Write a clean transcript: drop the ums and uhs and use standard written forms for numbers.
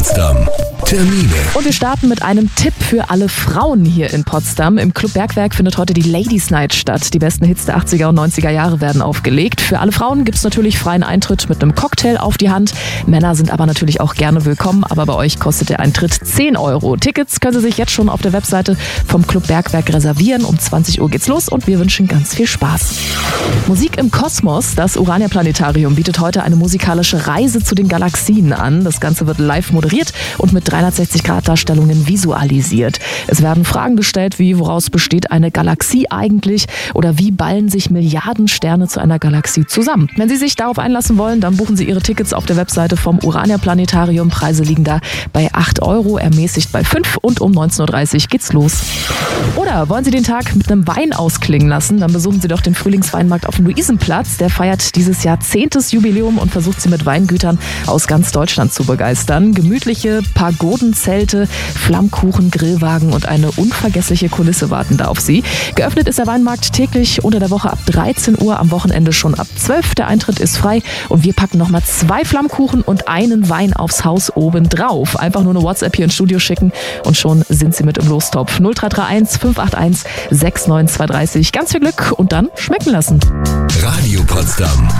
Potsdam. Termine. Und wir starten mit einem Tipp für alle Frauen hier in Potsdam. Im Club Bergwerk findet heute die Ladies Night statt. Die besten Hits der 80er und 90er Jahre werden aufgelegt. Für alle Frauen gibt es natürlich freien Eintritt mit einem Cocktail auf die Hand. Männer sind aber natürlich auch gerne willkommen, aber bei euch kostet der Eintritt 10 Euro. Tickets können Sie sich jetzt schon auf der Webseite vom Club Bergwerk reservieren. Um 20 Uhr geht's los und wir wünschen ganz viel Spaß. Musik im Kosmos. Das Urania Planetarium bietet heute eine musikalische Reise zu den Galaxien an. Das Ganze wird live moderiert und mit 360-Grad-Darstellungen visualisiert. Es werden Fragen gestellt wie, woraus besteht eine Galaxie eigentlich oder wie ballen sich Milliarden Sterne zu einer Galaxie zusammen. Wenn Sie sich darauf einlassen wollen, dann buchen Sie Ihre Tickets auf der Webseite vom Urania Planetarium. Preise liegen da bei 8 Euro, ermäßigt bei 5 und um 19.30 Uhr geht's los. Oder wollen Sie den Tag mit einem Wein ausklingen lassen, dann besuchen Sie doch den Frühlingsweinmarkt auf dem Luisenplatz. Der feiert dieses Jahr 10. Jubiläum und versucht Sie mit Weingütern aus ganz Deutschland zu begeistern. Gemütliche Pagodenzelte, Flammkuchen, Grillwagen und eine unvergessliche Kulisse warten da auf Sie. Geöffnet ist der Weinmarkt täglich unter der Woche ab 13 Uhr, am Wochenende schon ab 12. Der Eintritt ist frei und wir packen nochmal 2 Flammkuchen und einen Wein aufs Haus oben drauf. Einfach nur eine WhatsApp hier ins Studio schicken und schon sind Sie mit im Lostopf. 0331 581 69230. Ganz viel Glück und dann schmecken lassen. Radio Potsdam.